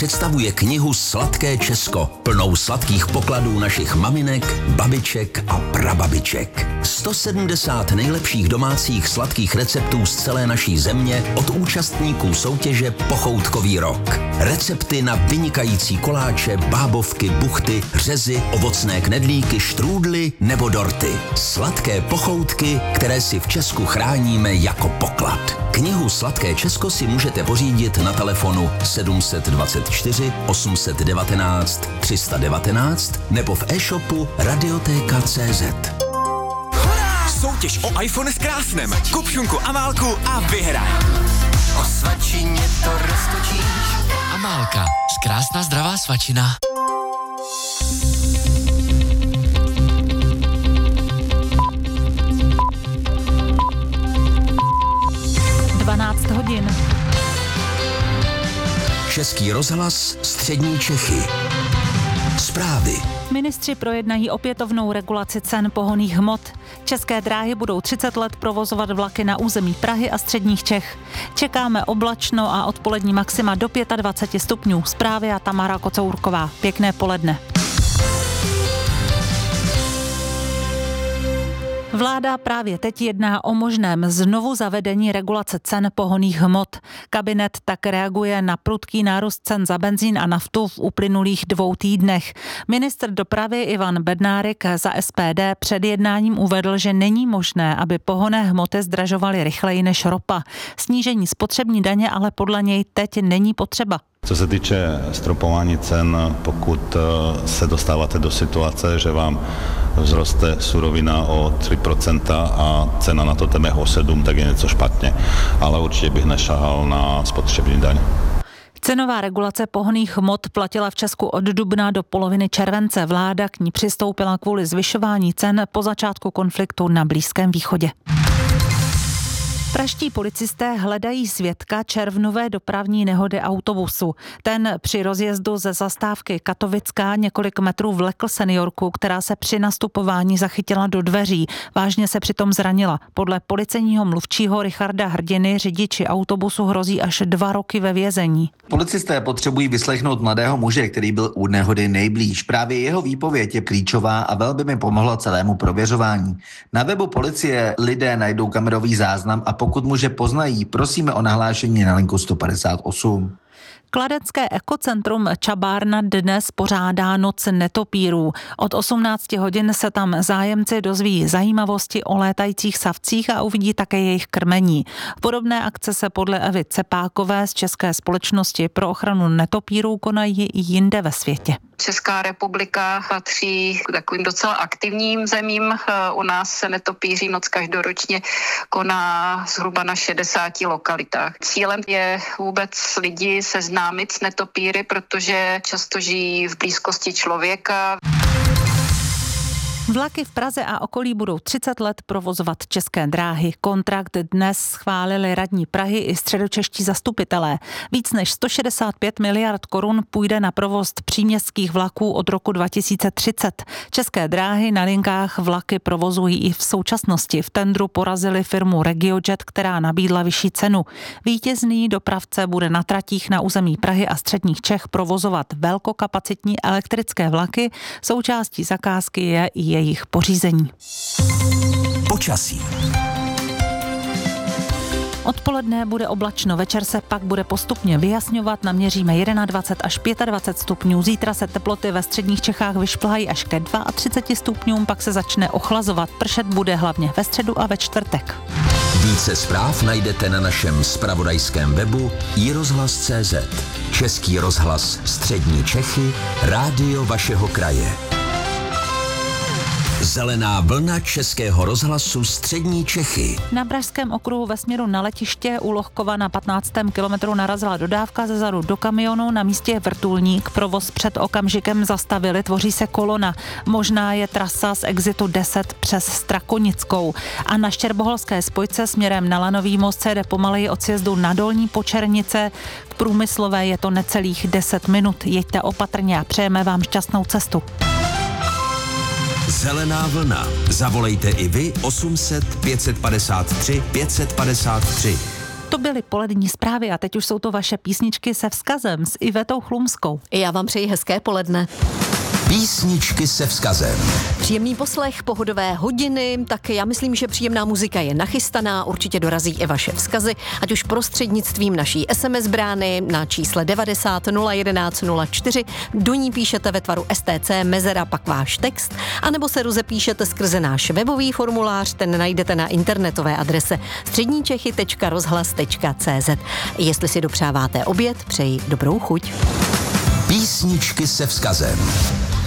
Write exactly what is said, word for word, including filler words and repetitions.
představuje knihu Sladké Česko, plnou sladkých pokladů našich maminek, babiček a prababiček. sto sedmdesát nejlepších domácích sladkých receptů z celé naší země od účastníků soutěže Pochoutkový rok. Recepty na vynikající koláče, bábovky, buchty, řezy, ovocné knedlíky, štrůdly nebo dorty. Sladké pochoutky, které si v Česku chráníme jako poklad. Knihu Sladké Česko si můžete pořídit na telefonu sedm set dvacet čtyři osm set devatenáct tři sta devatenáct nebo v e-shopu radiotéka tečka cé zet. Soutěž o iPhone s krásnem. Kup šunku Amálku a vyhraj. O svačině to roztočíš. Amálka, krásná zdravá svačina. dvanáct hodin. Český rozhlas, střední Čechy. Zprávy. Ministři projednají opětovnou regulaci cen pohonných hmot. České dráhy budou třicet let provozovat vlaky na území Prahy a středních Čech. Čekáme oblačno a odpolední maxima do dvacet pět stupňů. Zprávy a Tamara Kocourková. Pěkné poledne. Vláda právě teď jedná o možném znovu zavedení regulace cen pohonných hmot. Kabinet tak reaguje na prudký nárůst cen za benzín a naftu v uplynulých dvou týdnech. Ministr dopravy Ivan Bednárik za S P D před jednáním uvedl, že není možné, aby pohonné hmoty zdražovaly rychleji než ropa. Snížení spotřební daně ale podle něj teď není potřeba. Co se týče stropování cen, pokud se dostáváte do situace, že vám vzroste surovina o tři procenta a cena na to teme o sedm, tak je něco špatně. Ale určitě bych nešahal na spotřební daň. Cenová regulace pohonných hmot platila v Česku od dubna do poloviny července. Vláda k ní přistoupila kvůli zvyšování cen po začátku konfliktu na Blízkém východě. Pražští policisté hledají svědka červnové dopravní nehody autobusu. Ten při rozjezdu ze zastávky Katovická několik metrů vlekl seniorku, která se při nastupování zachytila do dveří. Vážně se přitom zranila. Podle policejního mluvčího Richarda Hrdiny řidiči autobusu hrozí až dva roky ve vězení. Policisté potřebují vyslechnout mladého muže, který byl u nehody nejblíž. Právě jeho výpověď je klíčová a velmi mi pomohla celému prověřování. Na webu policie lidé najdou kamerový záznam a pokud muže poznají, prosíme o nahlášení na linku sto padesát osm. Kladenské ekocentrum Čabárna dnes pořádá noc netopírů. Od osmnácti hodin se tam zájemci dozví zajímavosti o létajících savcích a uvidí také jejich krmení. Podobné akce se podle Evy Cepákové z České společnosti pro ochranu netopírů konají i jinde ve světě. Česká republika patří k takovým docela aktivním zemím. U nás se netopíří noc každoročně koná zhruba na šedesáti lokalitách. Cílem je vůbec lidi seznámit s netopíry, protože často žijí v blízkosti člověka. Vlaky v Praze a okolí budou třicet let provozovat České dráhy. Kontrakt dnes schválili radní Prahy i středočeští zastupitelé. Víc než sto šedesát pět miliard korun půjde na provoz příměstských vlaků od roku dva tisíce třicet. České dráhy na linkách vlaky provozují i v současnosti. V tendru porazili firmu RegioJet, která nabídla vyšší cenu. Vítězný dopravce bude na tratích na území Prahy a středních Čech provozovat velkokapacitní elektrické vlaky. Součástí zakázky je i jejich pořízení. Počasí. Odpoledne bude oblačno, večer se pak bude postupně vyjasňovat, naměříme dvacet jedna až dvacet pět stupňů. Zítra se teploty ve středních Čechách vyšplhají až ke třiceti dvěma stupňům, pak se začne ochlazovat. Pršet bude hlavně ve středu a ve čtvrtek. Více zpráv najdete na našem zpravodajském webu i rozhlas tečka cé zet. Český rozhlas střední Čechy, rádio vašeho kraje. Zelená vlna Českého rozhlasu střední Čechy. Na Pražském okruhu ve směru na letiště u Lohkova na patnáctém kilometru narazila dodávka ze zadu do kamionu, na místě je vrtulník, provoz před okamžikem zastavili, tvoří se kolona. Možná je trasa z exitu deset přes Strakonickou. A na Štěrboholské spojce směrem na Lanový most se jde pomaleji od sjezdu na Dolní Počernice. K Průmyslové je to necelých deset minut. Jeďte opatrně a přejeme vám šťastnou cestu. Zelená vlna. Zavolejte i vy osm set pět set padesát tři pět set padesát tři. To byly polední zprávy a teď už jsou to vaše písničky se vzkazem s Ivetou Chlumskou. Já vám přeji hezké poledne. Písničky se vzkazem. Příjemný poslech, pohodové hodiny, tak já myslím, že příjemná muzika je nachystaná, určitě dorazí i vaše vzkazy, ať už prostřednictvím naší es em es brány na čísle devadesát nula jedenáct nula čtyři, do ní píšete ve tvaru es té cé mezera pak váš text, anebo se rozepíšete skrze náš webový formulář, ten najdete na internetové adrese středníčechy tečka rozhlas tečka cé zet. Jestli si dopřáváte oběd, přeji dobrou chuť. Písničky se vzkazem.